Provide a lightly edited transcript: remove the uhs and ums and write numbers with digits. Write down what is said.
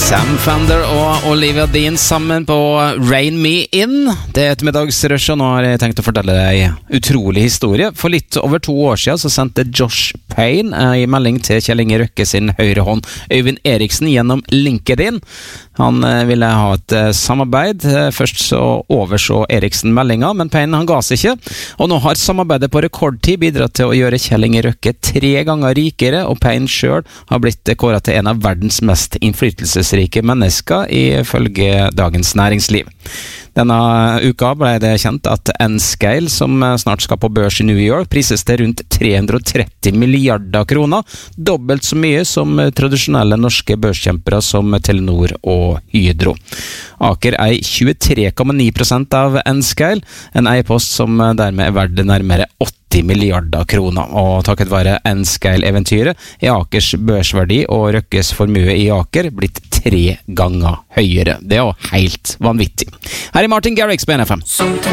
Sam Fender og Olivia Dean sammen på Rain Me In. Det ettermiddagsrush, og nå har jeg tenkt å fortelle deg en utrolig historie. For litt over 2 år siden så sendte Josh Payne en melding til Kjell Inge Røkke sin høyre hånd, Øyvind Eriksen, gjennom LinkedIn. Han ville ha et samarbeid. Først så overså Eriksen meldinga, men Payne han ga seg ikke. Og nå har samarbeidet på rekordtid bidratt til å gjøre Kjell Inge Røkke 3 ganger rikere, og Payne selv har blitt kåret til en av verdens mest innflytelsesrike mennesker ifølge Dagens Næringsliv. Denne uka ble det kjent at N-Scale, som snart skal på børs i New York, prises til rundt 330 milliarder kroner, dobbelt så mye som tradisjonelle norske børskjempere som Telenor og Hydro. Aker eier 23,9% av N-Scale, en eierpost som dermed er verdt nærmere 80 milliarder kroner, og takket være N-Scale-eventyret er Akers børsverdi og Røkkes formue i Aker blitt 3 ganger høyere. Det er jo helt vanvittig. Her er Martin Garrix på NFM.